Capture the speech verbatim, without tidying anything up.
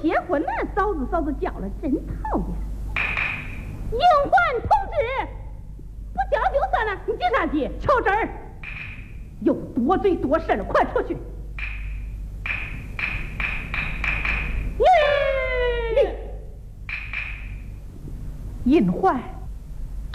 结婚呢，嫂子嫂子叫了，真讨厌。应焕同志，不叫就算了，你急啥急？瞧这儿，又多嘴多事了，快出去！你，应焕。